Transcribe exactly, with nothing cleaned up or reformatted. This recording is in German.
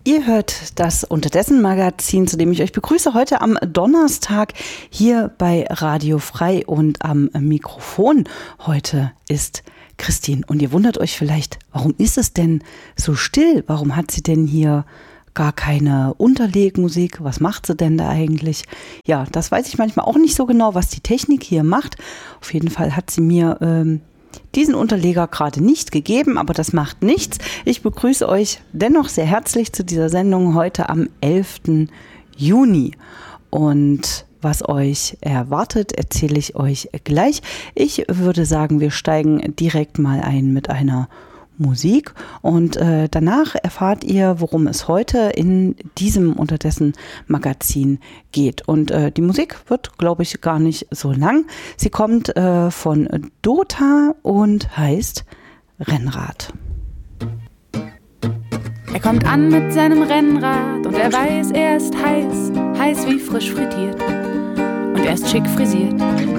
Ihr hört das Unterdessen-Magazin, zu dem ich euch begrüße heute am Donnerstag hier bei Radio Frei, und am Mikrofon heute ist Christine. Und ihr wundert euch vielleicht, warum ist es denn so still? Warum hat sie denn hier gar keine Unterlegmusik? Was macht sie denn da eigentlich? Ja, das weiß ich manchmal auch nicht so genau, was die Technik hier macht. Auf jeden Fall hat sie mir ähm, diesen Unterleger gerade nicht gegeben, aber das macht nichts. Ich begrüße euch dennoch sehr herzlich zu dieser Sendung heute am elften Juni. Und was euch erwartet, erzähle ich euch gleich. Ich würde sagen, wir steigen direkt mal ein mit einer Musik, und äh, danach erfahrt ihr, worum es heute in diesem Unterdessen-Magazin geht. Und äh, die Musik wird, glaube ich, gar nicht so lang. Sie kommt äh, von Dota und heißt Rennrad. Er kommt an mit seinem Rennrad und er weiß, er ist heiß, heiß wie frisch frittiert. Und er ist schick frisiert.